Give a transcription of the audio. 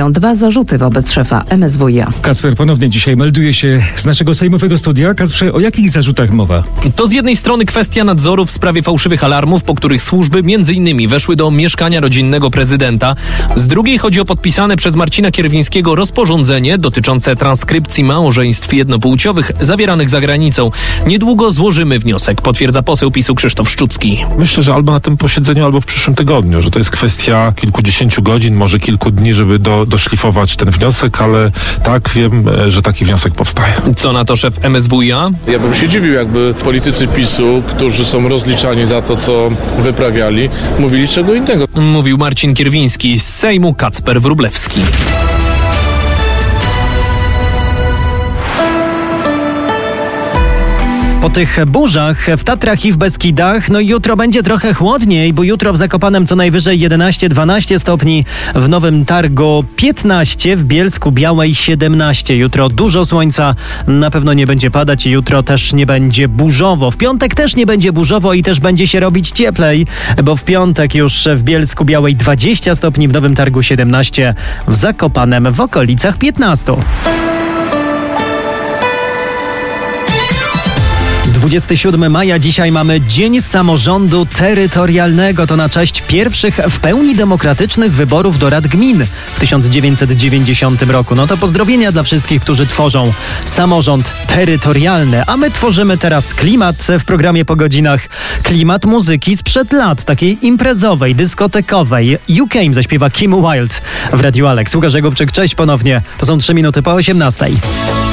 padają 2 zarzuty wobec szefa MSWiA. Kacper ponownie dzisiaj melduje się z naszego sejmowego studia. Kacprze, o jakich zarzutach mowa? To z jednej strony kwestia nadzoru w sprawie fałszywych alarmów, po których służby m.in. weszły do mieszkania rodzinnego prezydenta. Z drugiej chodzi o podpisane przez Marcina Kierwińskiego rozporządzenie dotyczące transkrypcji małżeństw jednopłciowych zawieranych za granicą. Niedługo złożymy wniosek, potwierdza poseł PiS-u Krzysztof Szczucki. Myślę, że albo na tym posiedzeniu, albo w przyszłym tygodniu, że to jest kwestia kilkudziesięciu godzin, może kilku dni, żeby doszlifować ten wniosek, ale tak, wiem, że taki wniosek powstaje. Co na to szef MSWiA? Ja bym się dziwił, jakby politycy PiS-u, którzy są rozliczani za to, co wyprawiali, mówili czego innego. Mówił Marcin Kierwiński, z Sejmu Kacper Wróblewski. Po tych burzach w Tatrach i w Beskidach, jutro będzie trochę chłodniej, bo jutro w Zakopanem co najwyżej 11-12 stopni, w Nowym Targu 15, w Bielsku Białej 17. Jutro dużo słońca, na pewno nie będzie padać i jutro też nie będzie burzowo. W piątek też nie będzie burzowo i też będzie się robić cieplej, bo w piątek już w Bielsku Białej 20 stopni, w Nowym Targu 17, w Zakopanem w okolicach 15. 27 maja, dzisiaj mamy Dzień Samorządu Terytorialnego. To na cześć pierwszych w pełni demokratycznych wyborów do rad gmin w 1990 roku. To pozdrowienia dla wszystkich, którzy tworzą samorząd terytorialny. A my tworzymy teraz klimat w programie Po godzinach. Klimat muzyki sprzed lat, takiej imprezowej, dyskotekowej. You Came zaśpiewa Kim Wilde w Radiu Alex. Łukasz Jakubczyk, cześć ponownie. To są 3 minuty po 18.